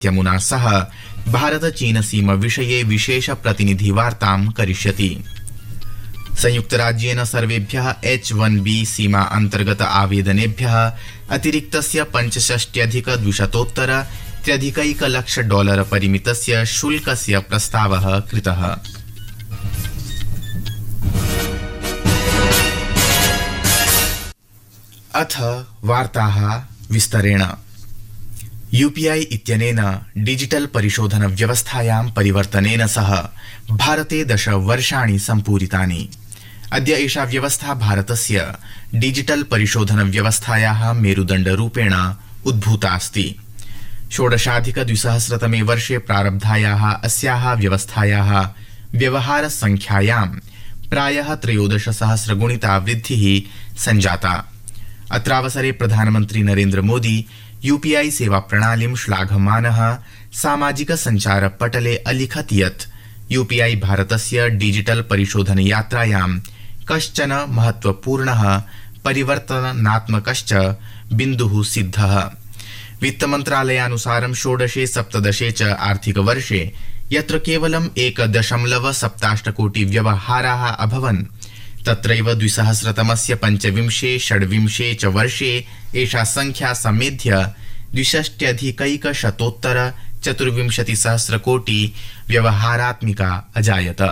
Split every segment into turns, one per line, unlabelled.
यमुना सह भारत चीन सीमा विषये विशेष प्रतिनिधिवार्तां करिष्यति। संयुक्त राज्येन सर्वेभ्यः H1B सीमा अंतर्गत आवेदनेभ्यः अतिरिक्तस्य 65,200,000 $3 परिमितस्य शुल्कस्य प्रस्तावः कृतः। अथ वार्ताः विस्तरेण। UPI इत्यनेन डिजिटल परिशोधन व्यवस्थायां परिवर्तनेन सह भारते 10 वर्षाणि सम्पूरितानि। अद्य एषा व्यवस्था भारतस्य डिजिटल परिशोधन व्यवस्थायाः मेरुदण्डरूपेण उद्भूता अस्ति। 16अधिक-2000 वर्षे प्रारब्धायाः अस्याः व्यवस्थायाः व्यवहारसङ्ख्यायां प्रायः 13,000 गुणिता वृद्धिः सञ्जाता। अत्रावसरे प्रधानमन्त्री नरेन्द्र मोदी UPI सेवा प्रणालीं श्लाघमानः सामाजिक सञ्चार पटले अलिखत् यत् UPI भारतस्य डिजिटल परिशोधन यात्रायां कश्चन महत्वपूर्णः परिवर्तनात्मकश्च बिन्दुः सिद्धः। वित्तमन्त्रालयानुसारं 16-17 च आर्थिकवर्षे यत्र केवलं 1.78 कोटि व्यवहाराः अभवन्, तत्रैव 2000तमस्य 25-26 च वर्षे एषा संख्या समेध्य 62,124 कोटि व्यवहारात्मिका अजायत।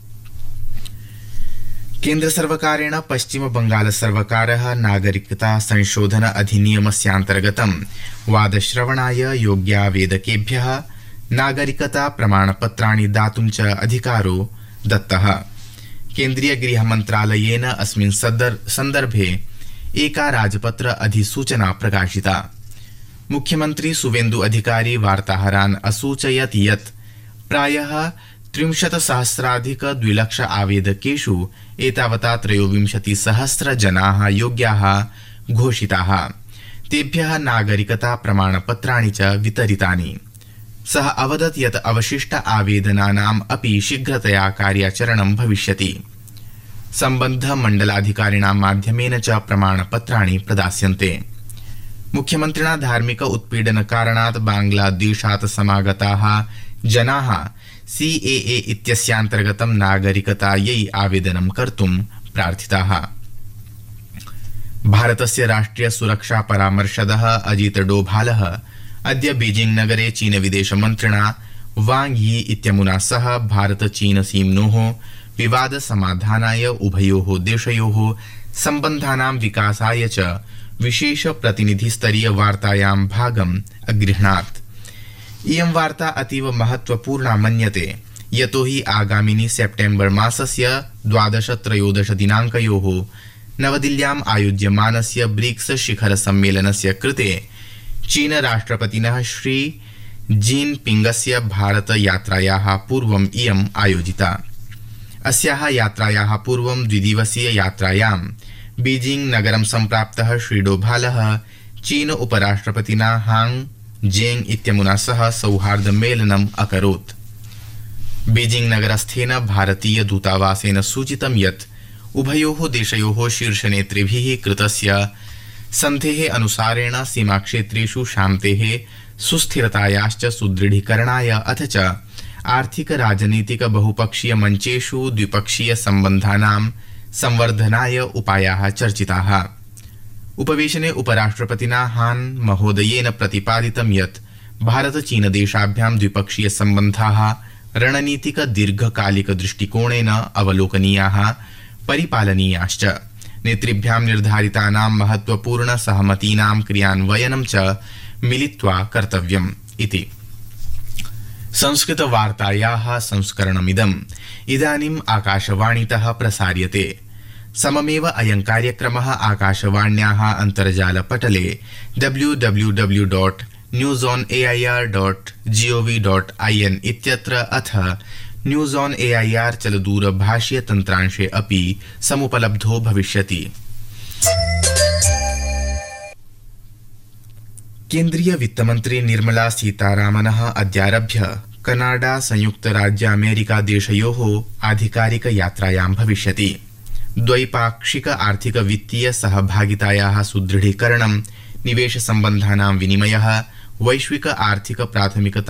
केन्द्र सर्वकारेण पश्चिम बंगाल सर्वकारः नागरिकता संशोधन अधिनियमस्यान्तर्गतं वादश्रवणाय योग्यावेदकेभ्यः नागरिकता प्रमाणपत्राणि दातुं च अधिकारो दत्तः। केन्द्रीय गृह मन्त्रालयेन अस्मिन् सन्दर्भे एका राजपत्र अधिसूचना प्रकाशिता। मुख्यमन्त्री सुवेन्दु अधिकारी वार्ताहरान् असूचयत् यत् प्रायः 63,000-2 आवेदकेषु एतावता 23,000 जनाः योग्याः घोषिताः। तेभ्यः नागरिकता प्रमाणपत्राणि च वितरितानि। सः अवदत् यत् अवशिष्ट आवेदनानाम् अपि शीघ्रतया कार्याचरणं भविष्यति। सम्बद्ध मण्डलाधिकारिणां माध्यमेन च प्रमाणपत्राणि प्रदास्यन्ते। मुख्यमन्त्रिणा धार्मिक उत्पीडन कारणात् बांग्लादेशात् समागताः जनाः CAA इत्यस्यान्तर्गतं नागरिकतायै आवेदनं कर्तुं प्रार्थिताः। भारतस्य राष्ट्रिय सुरक्षा परामर्शदः अजित डोभालः अद्य बीजिंग नगरे चीन विदेशमन्त्रिणा वांग यी इत्यमुना सह भारत चीन सीम्नोः विवाद समाधानाय उभयोः देशयोः सम्बन्धानां विकासाय च विशेष प्रतिनिधिस्तरीय वार्तायां भागम् अगृह्णात्। इयं वार्ता अतीव महत्वपूर्णा मन्यते, यतोहि आगामिनि सेप्टेम्बर मासस्य 12-13 दिनाङ्कयोः नवदिल्ल्याम् आयोज्यमानस्य ब्रिक्स शिखर सम्मेलनस्य कृते चीन राष्ट्रपतिनः श्री जिनपिंगस्य भारत यात्रायाः पूर्वम् इयम् आयोजिता। अस्याः यात्रायाः पूर्वं द्विदिवसीय यात्रायां बीजिंग नगरं सम्प्राप्तः श्री डोभालः चीन उपराष्ट्रपतिना हांग जेंग इत्यमुना सह सौहार्दमेलनम् अकरोत्। बीजिंग नगरस्थेन भारतीय दूतावासेन सूचितं यत् उभयोः देशयोः शीर्षनेतृभिः कृतस्य सन्धेः अनुसारेण सीमाक्षेत्रेषु शान्तेः सुस्थिरतायाश्च सुदृढीकरणाय अथ च आर्थिक राजनीतिक बहुपक्षीय मञ्चेषु द्विपक्षीय सम्बन्धानां संवर्धनाय उपायाः चर्चिताः। उपवेशने उपराष्ट्रपतिना हान महोदयेन प्रतिपादितं यत् भारत चीन देशाभ्यां द्विपक्षीय सम्बन्धाः रणनीतिक दीर्घकालिक दृष्टिकोणेन अवलोकनीयाः, परिपालनीयाश्च। नेतृभ्यां निर्धारितानां महत्वपूर्ण सहमतीनां क्रियान्वयनं च मिलित्वा कर्तव्यम् इति। संस्कृत वार्तायाः संस्करणमिदम् इदानीम् आकाशवाणीतः प्रसार्यते। सममेव अयं कार्यक्रमः आकाशवाण्याः अन्तर्जालपटले www.newsonair.gov.in इत्यत्र अथ न्यूज़ ऑन AIR चलदूरभाषीय तन्त्रांशे अपि समुपलब्धो भविष्यति। केन्द्रीय वित्तमन्त्री निर्मला सीतारामनः अद्यारभ्य कनाडा संयुक्त राज्य अमेरिका देशयोः आधिकारिक यात्रायां भविष्यति। द्वैपाक्षिक आर्थिक वित्तीय सहभागितायाः सुदृढीकरणं, निवेश सम्बन्धानां विनिमयः, वैश्विक आर्थिक प्राथमिकता